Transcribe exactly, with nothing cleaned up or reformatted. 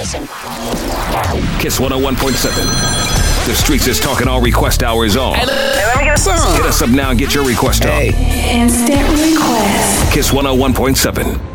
listen. Kiss one oh one point seven. The streets is talking all request hours on. Hey, let me get a song. Hit us up now and get your request on. Hey. Instant request. Kiss one oh one point seven.